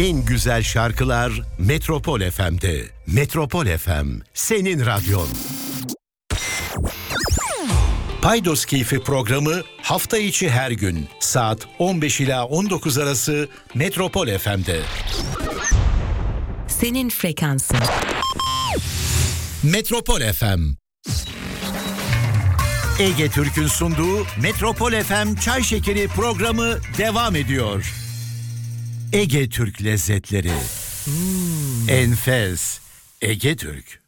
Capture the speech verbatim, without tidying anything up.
En güzel şarkılar Metropol F M'de. Metropol F M, senin radyon. Paydos Keyfi programı hafta içi her gün saat on beş ila on dokuz arası Metropol F M'de. Senin frekansın. Metropol F M. Ege Türk'ün sunduğu Metropol F M Çay Şekeri programı devam ediyor. Ege Türk lezzetleri. Hmm. Enfes. Ege Türk.